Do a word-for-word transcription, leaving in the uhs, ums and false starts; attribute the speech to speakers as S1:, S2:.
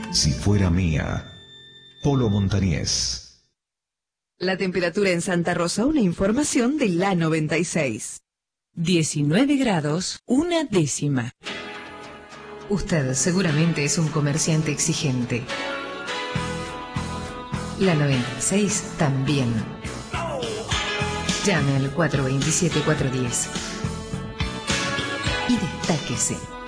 S1: Si fuera mía. Polo Montañés.
S2: La temperatura en Santa Rosa, una información de la noventa y seis.
S3: diecinueve grados, una décima.
S4: Usted seguramente es un comerciante exigente. La noventa y seis también. Llame al cuatro dos siete, cuatro uno cero y destáquese.